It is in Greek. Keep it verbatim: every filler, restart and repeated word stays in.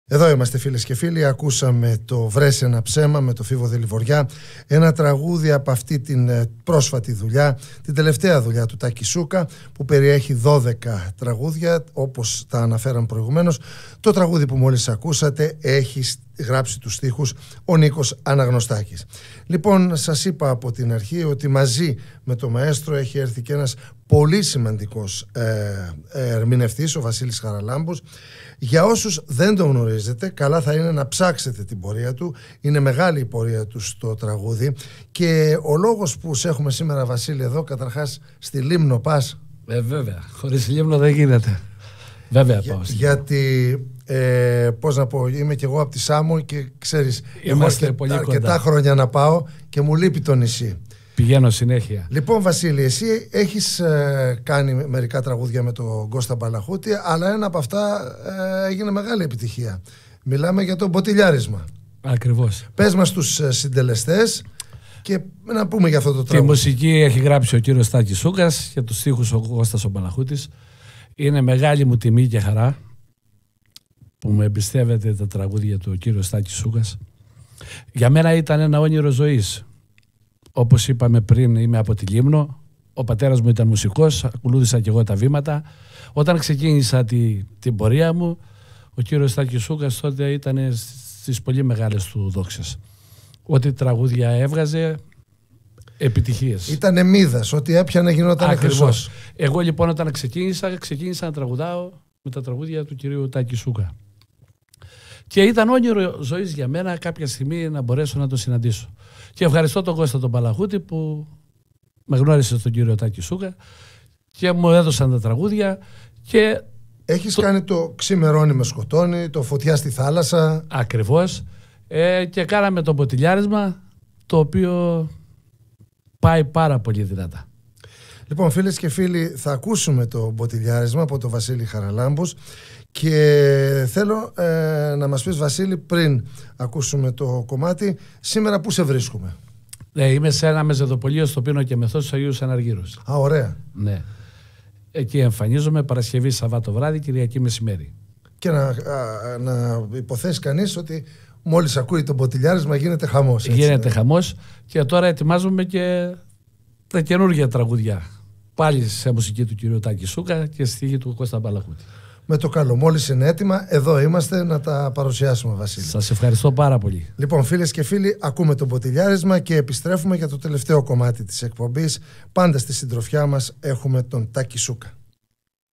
Εδώ είμαστε φίλες και φίλοι, ακούσαμε το «Βρες ένα ψέμα» με το Φίβο Δελιβοριά, ένα τραγούδι από αυτή την πρόσφατη δουλειά, την τελευταία δουλειά του Τάκη Σούκα, που περιέχει δώδεκα τραγούδια, όπως τα αναφέραμε προηγουμένως. Το τραγούδι που μόλις ακούσατε έχει γράψει τους στίχους ο Νίκος Αναγνωστάκης. Λοιπόν, σας είπα από την αρχή ότι μαζί με το μαέστρο έχει έρθει και ένας πολύ σημαντικός ε, ερμηνευτής, ο Βασίλης Χαραλάμπους. Για όσους δεν τον γνωρίζετε, καλά θα είναι να ψάξετε την πορεία του. Είναι μεγάλη η πορεία του στο τραγούδι. Και ο λόγος που σε έχουμε σήμερα, Βασίλη, εδώ, καταρχάς στη Λίμνο πας. Ε, βέβαια, χωρίς Λίμνο δεν γίνεται. Βέβαια πάω. Για, γιατί, ε, πώς να πω, είμαι κι εγώ από τη Σάμο και ξέρεις, είμαστε έχω πολύ αρκετά, κοντά. αρκετά χρόνια να πάω και μου λείπει το νησί. Πηγαίνω συνέχεια. Λοιπόν, Βασίλη, εσύ έχεις ε, κάνει μερικά τραγούδια με τον Κώστα Μπαλαχούτη, αλλά ένα από αυτά ε, έγινε μεγάλη επιτυχία. Μιλάμε για το Μποτιλιάρισμα. Ακριβώς. Πες μας τους ε, συντελεστές και να πούμε για αυτό το τραγούδι. Τη μουσική έχει γράψει ο κύριος Τάκης Σούκας και τους στίχους ο Κώστας ο Μπαλαχούτης. Είναι μεγάλη μου τιμή και χαρά που μου εμπιστεύεται τα τραγούδια του ο κύριος Τάκης Σούκας. Για μένα ήταν ένα όνειρο ζωής. Όπως είπαμε πριν, είμαι από τη Λίμνο. Ο πατέρας μου ήταν μουσικός, ακολούθησα και εγώ τα βήματα. Όταν ξεκίνησα τη, την πορεία μου, ο κύριος Τάκης Σούκας τότε ήταν στις πολύ μεγάλες του δόξες. Ό,τι τραγούδια έβγαζε, επιτυχίες. Ήτανε μύδας, ό,τι έπιανε γινόταν χρυσός. Εγώ λοιπόν όταν ξεκίνησα, ξεκίνησα να τραγουδάω με τα τραγούδια του κυρίου Τάκη Σούκα. Και ήταν όνειρο ζωής για μένα κάποια στιγμή να μπορέσω να το συναντήσω. Και ευχαριστώ τον Κώστα τον Μπαλαχούτη που με γνώρισε στον κύριο Τάκη Σούκα και μου έδωσαν τα τραγούδια. Και έχεις το... κάνει το «Ξημερώνει με σκοτώνει», το «Φωτιά στη θάλασσα». Ακριβώς. Ε, και κάναμε το Μποτιλιάρισμα, το οποίο πάει πάρα πολύ δυνατά. Λοιπόν, φίλες και φίλοι, θα ακούσουμε το Μποτιλιάρισμα από τον Βασίλη Χαραλάμπους. Και θέλω ε, να μας πεις, Βασίλη, πριν ακούσουμε το κομμάτι, σήμερα πού σε βρίσκουμε? Ναι, είμαι σε ένα μεζεδοπολείο στο Πίνο και Μεθός του Αγίους Αναργύρους. Α, ωραία. Ναι. Εκεί εμφανίζομαι Παρασκευή, Σαββάτο βράδυ, Κυριακή μεσημέρι. Και να, α, να υποθέσει κανείς ότι μόλις ακούει το Μποτιλιάρισμα γίνεται χαμός. Έτσι, γίνεται ναι. χαμός και τώρα ετοιμάζουμε και τα καινούργια τραγουδιά. Πάλι σε μουσική του κυρίου Τάκη Σούκα και στίχη του Κώστα Μπαλαχούτη. Με το καλό, μόλις είναι έτοιμα, εδώ είμαστε να τα παρουσιάσουμε, Βασίλη. Σας ευχαριστώ πάρα πολύ. Λοιπόν, φίλες και φίλοι, ακούμε το Μποτιλιάρισμα και επιστρέφουμε για το τελευταίο κομμάτι της εκπομπής. Πάντα στη συντροφιά μας έχουμε τον Τάκη Σούκα.